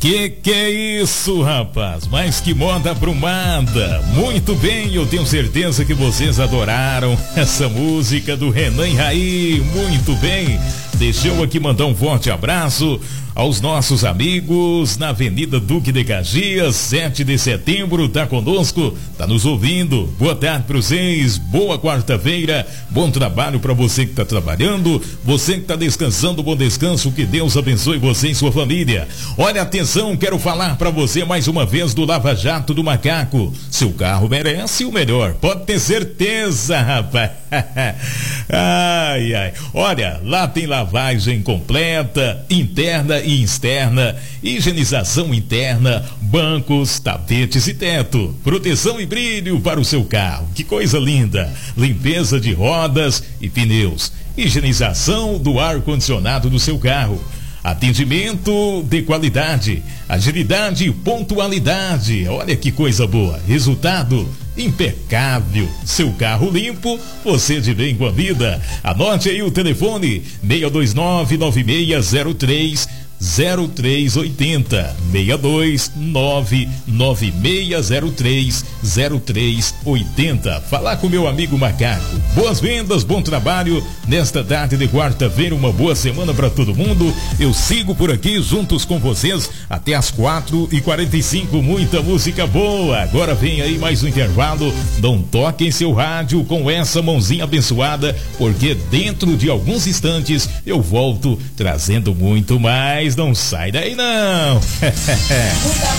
Que é isso, rapaz? Mas que moda aprumada! Muito bem, eu tenho certeza que vocês adoraram essa música do Renan e Raí. Muito bem. Deixa eu aqui mandar um forte abraço aos nossos amigos na Avenida Duque de Caxias, 7 de setembro, tá conosco, tá nos ouvindo. Boa tarde para vocês, boa quarta-feira, bom trabalho para você que tá trabalhando, você que tá descansando, bom descanso, que Deus abençoe você e sua família. Olha, atenção, quero falar para você mais uma vez do Lava Jato do Macaco. Seu carro merece o melhor, pode ter certeza, rapaz. Ai, ai. Olha, lá tem lavagem completa, interna e externa, higienização interna, bancos, tapetes e teto, proteção e brilho para o seu carro. Que coisa linda! Limpeza de rodas e pneus, higienização do ar-condicionado do seu carro. Atendimento de qualidade, agilidade e pontualidade. Olha que coisa boa. Resultado impecável. Seu carro limpo, você de bem com a vida. Anote aí o telefone 629-9603-0380 629-9603-0380. Falar com meu amigo Macaco. Boas vendas, bom trabalho nesta tarde de quarta-feira, uma boa semana para todo mundo. Eu sigo por aqui juntos com vocês até as 4h45, muita música boa. Agora vem aí mais um intervalo, não toque em seu rádio com essa mãozinha abençoada, porque dentro de alguns instantes eu volto trazendo muito mais. Não sai daí não.